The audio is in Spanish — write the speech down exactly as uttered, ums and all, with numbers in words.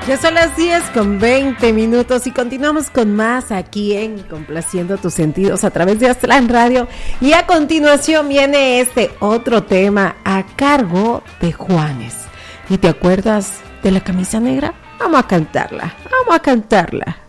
Ya son las diez con veinte minutos y continuamos con más aquí en Complaciendo tus sentidos a través de Aztlán Radio. Y a continuación viene este otro tema a cargo de Juanes. ¿Y te acuerdas de la camisa negra? Vamos a cantarla, vamos a cantarla.